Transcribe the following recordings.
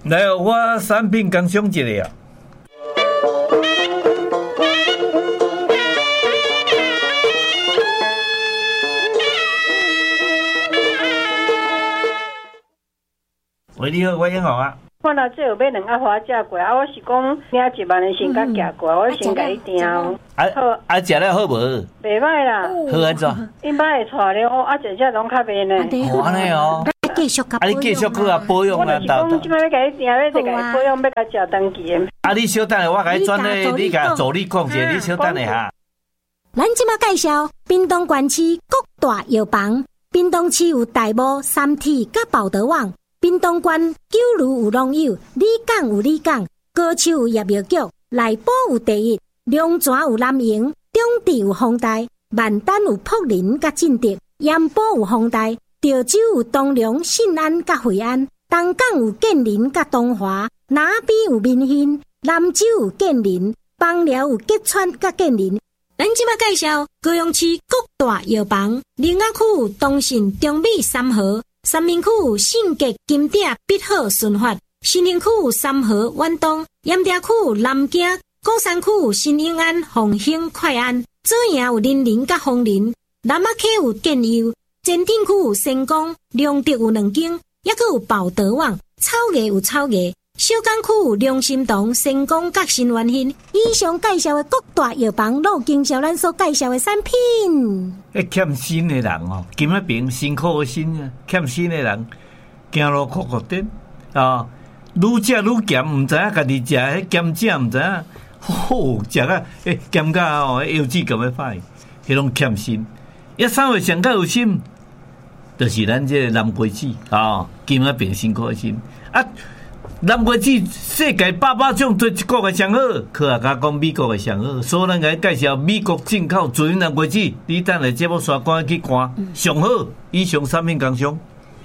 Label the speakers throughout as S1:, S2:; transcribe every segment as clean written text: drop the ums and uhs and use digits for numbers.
S1: 来，我产品刚上一个啊。喂，你好，我英豪啊。
S2: 我若这有买2个花架过啊，我是讲领1万的先甲寄过来，我先甲伊订。
S1: 好，食了好无？
S2: 袂歹啦。
S1: 好安怎？
S2: 因摆会带了哦，食拢较袂呢。
S1: 安尼哦。
S3: 继续甲
S1: 你继续去啊保养啦。
S2: 我就是讲，即摆要甲伊订，要一个保养，要甲食长期的。
S1: 你小等下，我甲你转咧，你甲助理讲者，你小等下哈。
S3: 咱即马介绍屏东县市各大药房，屏东市有大埔、三体、甲报德网。屏东县九如有农友，里港有里港，高手有叶药局，内埔有第一，龙泉有南营，中地有丰台，万丹有柏林甲进德，盐埔有丰台，潮州有东龙、信安甲惠安，东港有建林甲东华，南边有民兴，南州有建林，枋寮有吉川甲建林。咱即马介绍高雄市各大药房，林雅区有东信、中美、三和。三明区有信格、金鼎、必好、顺发；新营区有三和、远东；盐埕区有南京；鼓山区有新永安、凤兴、快安；左营有林林甲凤林；南马溪有建佑；前镇区有成功；良德有2间，也佫有宝德网；草nghệ有草nghệ；小港区有良心堂、成功甲新元兴。以上介绍的各大药房，都经销咱所介绍的产品。
S1: 欠薪的人哦，今仔边辛苦的薪啊，欠薪的人行路哭哭点啊，愈食愈咸，唔知影家己食迄咸食，唔知影好食啊，咸甲哦，腰子咁样歹，迄种欠薪。一3月上较有心，就是咱这南瓜子啊，今仔边辛苦的薪啊。南瓜子世界800种，对一国的上好，可啊，甲讲美国的上好，所以咱来介绍美国进口纯南瓜子。你等下节目刷关去看，上好。以上产品工商。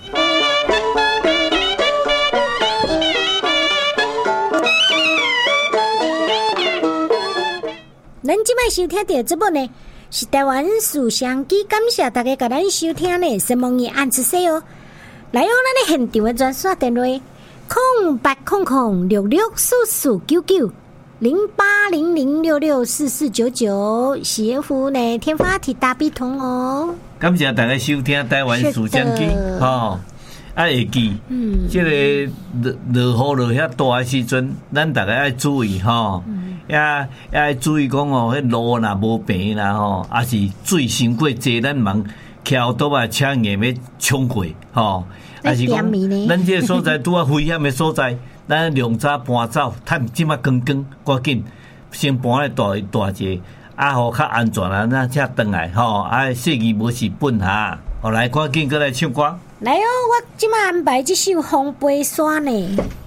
S3: 咱即摆收听到的节目呢，是台湾书香机，感谢大家甲咱收听呢，先望伊按出声哦。来哦，咱的现场的专线电话。0800664499，喜福呢天发体大笔筒哦。
S1: 感谢大家收听台湾书香机吼，会记，这个落雨落遐大的时阵，咱大家爱注意吼，也爱注意讲哦，迄路若无平啦吼，也是水伤过济，咱忙桥倒啊车硬要冲过吼。还是讲，咱这个所在拄啊危险的所在，咱量早搬走，趁即马光，赶紧先搬来大节，互较安全啊，咱才转来吼。细意无是本哈，来赶紧过来唱歌。
S3: 来哦，我即马安排这首《风飞沙》呢。